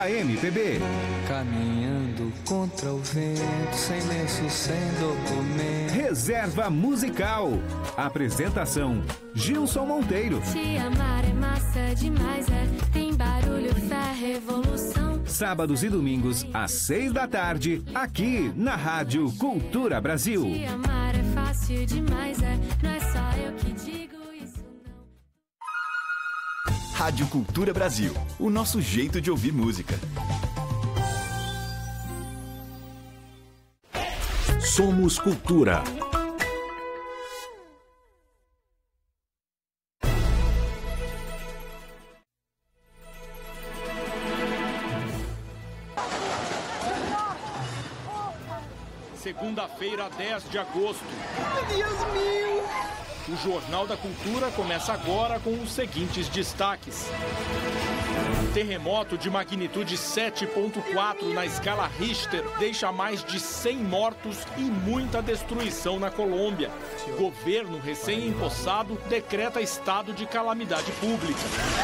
A MPB. Caminhando contra o vento, sem lenço, sem documento. Reserva musical. Apresentação: Gilson Monteiro. Te amar é massa demais, tem barulho, fé, revolução. Sábados e domingos, às 6 da tarde, aqui na Rádio Cultura Brasil. Te amar é fácil demais, não é só eu que digo isso, não. Rádio Cultura Brasil, o nosso jeito de ouvir música. Somos Cultura. Segunda-feira, 10 de agosto. Deus meu! O Jornal da Cultura começa agora com os seguintes destaques. Terremoto de magnitude 7.4 na escala Richter deixa mais de 100 mortos e muita destruição na Colômbia. Governo recém-empossado decreta estado de calamidade pública.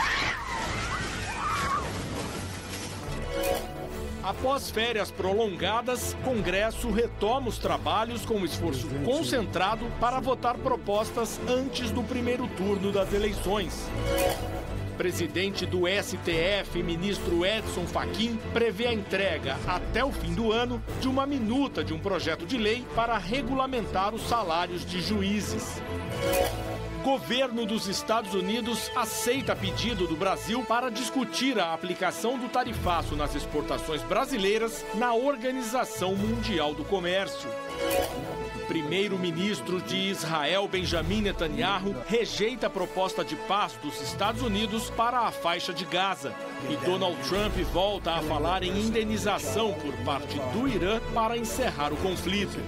Após férias prolongadas, Congresso retoma os trabalhos com esforço concentrado para votar propostas antes do primeiro turno das eleições. Presidente do STF, ministro Edson Fachin, prevê a entrega, até o fim do ano, de uma minuta de um projeto de lei para regulamentar os salários de juízes. Governo dos Estados Unidos aceita pedido do Brasil para discutir a aplicação do tarifaço nas exportações brasileiras na Organização Mundial do Comércio. O primeiro-ministro de Israel, Benjamin Netanyahu, rejeita a proposta de paz dos Estados Unidos para a faixa de Gaza. E Donald Trump volta a falar em indenização por parte do Irã para encerrar o conflito.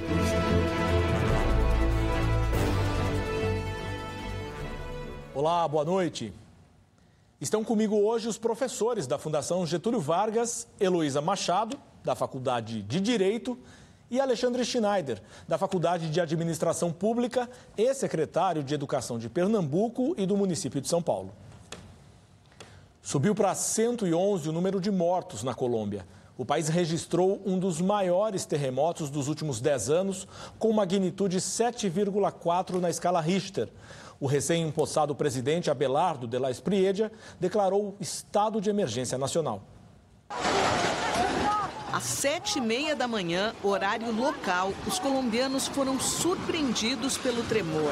Olá, boa noite. Estão comigo hoje os professores da Fundação Getúlio Vargas, Heloísa Machado, da Faculdade de Direito, e Alexandre Schneider, da Faculdade de Administração Pública e secretário de Educação de Pernambuco e do município de São Paulo. Subiu para 111 o número de mortos na Colômbia. O país registrou um dos maiores terremotos dos últimos 10 anos, com magnitude 7,4 na escala Richter. O recém-empossado presidente Abelardo de la Espriella declarou estado de emergência nacional. Às 7h30 da manhã, horário local, os colombianos foram surpreendidos pelo tremor.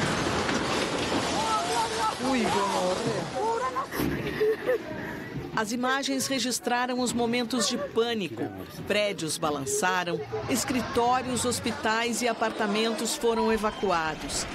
As imagens registraram os momentos de pânico. Prédios balançaram, escritórios, hospitais e apartamentos foram evacuados.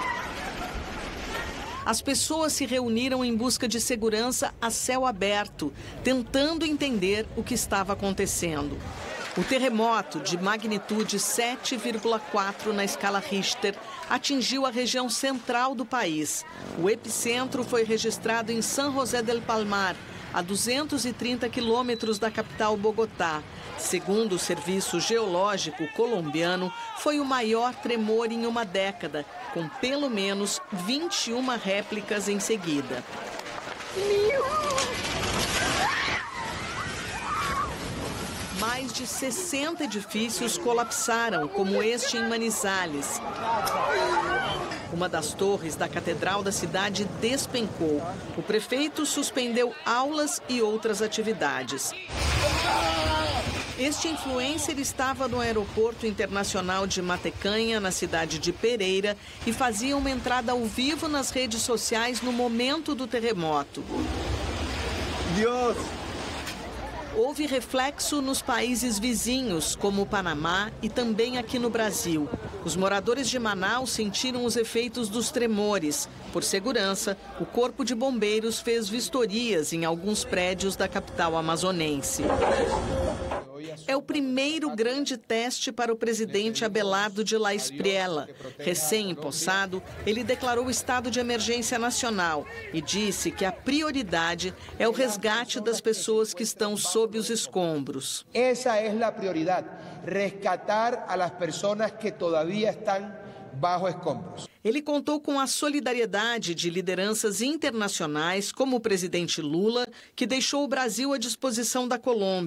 As pessoas se reuniram em busca de segurança a céu aberto, tentando entender o que estava acontecendo. O terremoto, de magnitude 7,4 na escala Richter, atingiu a região central do país. O epicentro foi registrado em San José del Palmar, a 230 quilômetros da capital Bogotá. Segundo o Serviço Geológico colombiano, foi o maior tremor em uma década, com pelo menos 21 réplicas em seguida. Mais de 60 edifícios colapsaram, como este em Manizales. Uma das torres da catedral da cidade despencou. O prefeito suspendeu aulas e outras atividades. Este influencer estava no aeroporto internacional de Matecanha, na cidade de Pereira, e fazia uma entrada ao vivo nas redes sociais no momento do terremoto. Deus! Houve reflexo nos países vizinhos, como o Panamá e também aqui no Brasil. Os moradores de Manaus sentiram os efeitos dos tremores. Por segurança, o Corpo de Bombeiros fez vistorias em alguns prédios da capital amazonense. É o primeiro grande teste para o presidente Abelardo de la Espriella. Recém-empossado, ele declarou estado de emergência nacional e disse que a prioridade é o resgate das pessoas que estão sob os escombros. Essa é a prioridade, resgatar a las personas que todavía están bajo escombros. Ele contou com a solidariedade de lideranças internacionais, como o presidente Lula, que deixou o Brasil à disposição da Colômbia.